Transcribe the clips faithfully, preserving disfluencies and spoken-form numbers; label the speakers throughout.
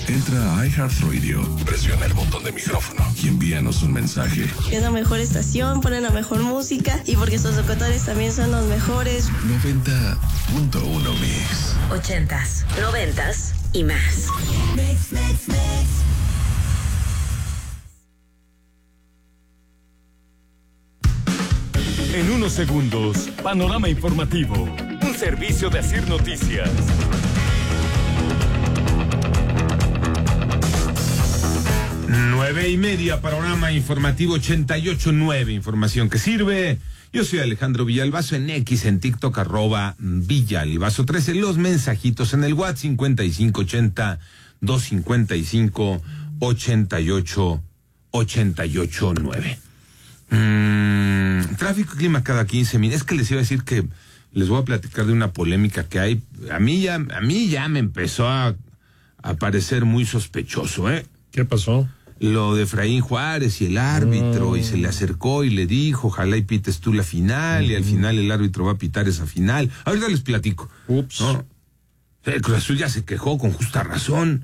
Speaker 1: Entra a iHeartRadio, presiona el botón de micrófono y envíanos un mensaje.
Speaker 2: Es la mejor estación, ponen la mejor música y porque sus locutores también son los mejores.
Speaker 1: noventa punto uno Mix.
Speaker 3: Ochentas, noventas y más.
Speaker 4: Mix, mix, mix.
Speaker 5: En unos segundos, panorama informativo, un servicio de Asir Noticias.
Speaker 6: Nueve y media, panorama informativo ochenta y ocho nueve, información que sirve. Yo soy Alejandro Villalbazo en X, en TikTok, arroba Villalbazo trece, los mensajitos en el WhatsApp cincuenta y cinco ochenta, doscientos cincuenta y cinco, ochenta y ocho, ochenta y ocho nueve. Mm, tráfico y clima cada quince minutos. Es que les iba a decir que les voy a platicar de una polémica que hay. A mí ya, a mí ya me empezó a, a parecer muy sospechoso, ¿eh?
Speaker 7: ¿Qué pasó?
Speaker 6: Lo de Efraín Juárez y el árbitro, mm. y se le acercó y le dijo, ojalá y pites tú la final, mm. y al final el árbitro va a pitar esa final. Ahorita les platico.
Speaker 7: Ups.
Speaker 6: ¿No? El Cruz Azul ya se quejó con justa razón.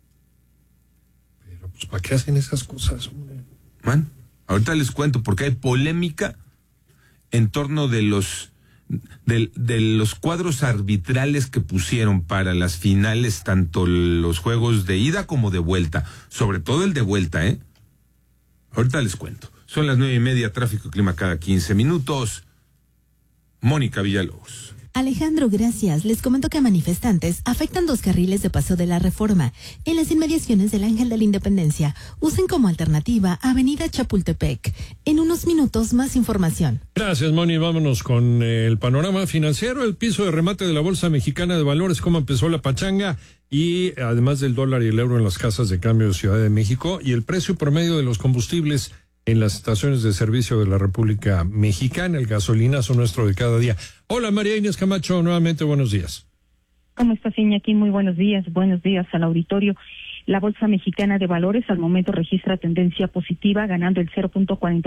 Speaker 7: Pero, pues, ¿para qué hacen esas cosas, hombre?
Speaker 6: Man, ahorita les cuento porque hay polémica en torno de los de, de los cuadros arbitrales que pusieron para las finales, tanto los juegos de ida como de vuelta, sobre todo el de vuelta, ¿eh? Ahorita les cuento. Son las nueve y media, tráfico y clima cada quince minutos. Mónica Villalobos.
Speaker 8: Alejandro, gracias. Les comento que a manifestantes afectan dos carriles de paso de la Reforma en las inmediaciones del Ángel de la Independencia. Usen como alternativa Avenida Chapultepec. En unos minutos más información.
Speaker 7: Gracias, Moni. Vámonos con el panorama financiero. El piso de remate de la Bolsa Mexicana de Valores, cómo empezó la pachanga, y además del dólar y el euro en las casas de cambio de Ciudad de México, y el precio promedio de los combustibles en las estaciones de servicio de la República Mexicana, el gasolinazo nuestro de cada día. Hola, María Inés Camacho, nuevamente buenos días.
Speaker 9: ¿Cómo estás, Iñaki? Muy buenos días. Buenos días al auditorio. La Bolsa Mexicana de Valores al momento registra tendencia positiva, ganando el cero punto cuarenta